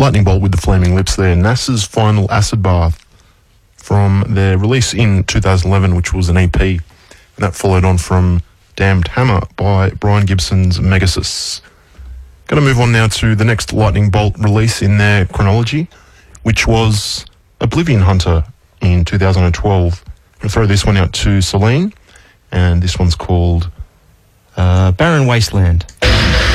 Lightning Bolt with the Flaming Lips there. NASA's Final Acid Bath from their release in 2011, which was an EP. And that followed on from Damned Hammer by Brian Gibson's Megasis. Going to move on now to the next Lightning Bolt release in their chronology, which was Oblivion Hunter in 2012. I'm going to throw this one out to Celine, and this one's called Barren Wasteland.